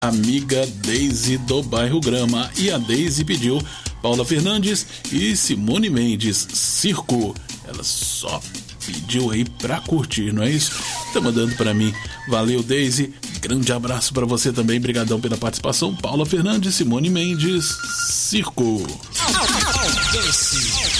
amiga Deise do bairro Grama. E a Deise pediu Paula Fernandes e Simone Mendes, Circo. Ela só pediu aí pra curtir, não é isso? Tá mandando pra mim. Valeu, Deise. Grande abraço pra você também. Brigadão pela participação. Paula Fernandes, Simone Mendes, Circo.